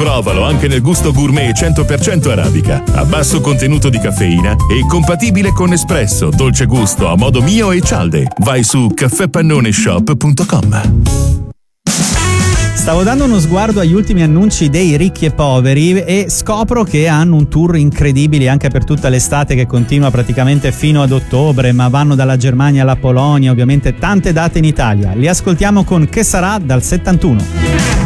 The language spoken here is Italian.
Provalo anche nel gusto gourmet 100% arabica, a basso contenuto di caffeina e compatibile con espresso, dolce gusto, a modo mio e cialde. Vai su caffèpannoneshop.com. Stavo dando uno sguardo agli ultimi annunci dei Ricchi e Poveri e scopro che hanno un tour incredibile anche per tutta l'estate che continua praticamente fino ad ottobre, ma vanno dalla Germania alla Polonia, ovviamente tante date in Italia. Li ascoltiamo con Che sarà dal 71.